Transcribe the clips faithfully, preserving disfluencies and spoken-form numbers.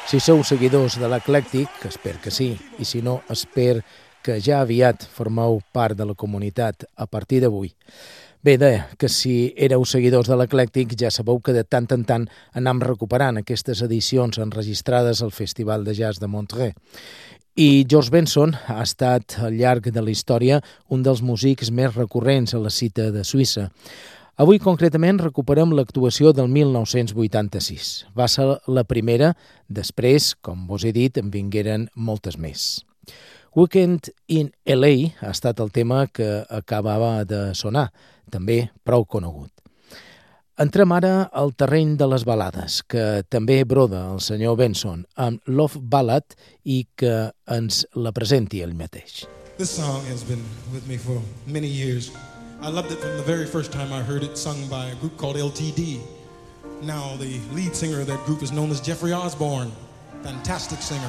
Si sou seguidors de l'Eclèctic, espero que sí, i si no, espero que ja aviat formeu part de la comunitat a partir d'avui. Bé, deia que si éreu seguidors de l'Eclèctic ja sabeu que de tant en tant anam recuperant aquestes edicions enregistrades al Festival de Jazz de Montreux. I George Benson ha estat al llarg de la història un dels músics més recurrents a la cita de Suïssa. Avui, concretament, recuperem l'actuació del mil nou-cents vuitanta-sis. Va ser la primera, després, com vos he dit, en vingueren moltes més. Weekend in L A ha estat el tema que acabava de sonar, també prou conegut. Entrem ara al terreny de les balades, que també broda el senyor Benson, amb Love Ballad i que ens la presenti ell mateix. This song has been with me for many years. I loved it from the very first time I heard it sung by a group called L T D. Now the lead singer of that group is known as Jeffrey Osborne. Fantastic singer.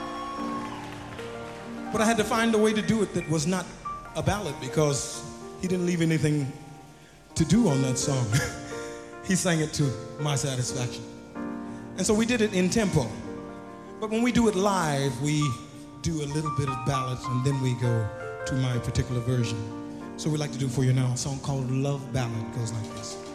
But I had to find a way to do it that was not a ballad because he didn't leave anything to do on that song. He sang it to my satisfaction. And so we did it in tempo. But when we do it live, we do a little bit of ballads and then we go to my particular version. So we'd like to do for you now a song called Love Ballad. It goes like this.